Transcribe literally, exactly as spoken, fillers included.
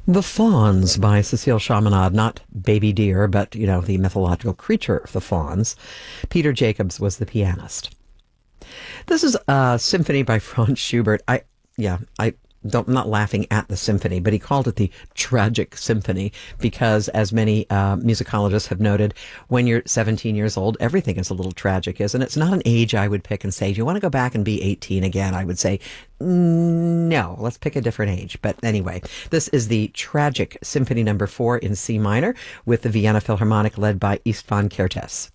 The Fawns by Cecile Chaminade, not Baby Deer, but, you know, the mythological creature, the Fawns. Peter Jacobs was the pianist. This is a symphony by Franz Schubert. I, yeah, I don't, I'm not laughing at the symphony, but he called it the Tragic Symphony because, as many uh, musicologists have noted, when you're seventeen years old, everything is a little tragic, isn't it? It's not an age I would pick and say, do you want to go back and be eighteen again? I would say, no, let's pick a different age. But anyway, this is the Tragic Symphony number four in C minor with the Vienna Philharmonic led by Istvan Kertész.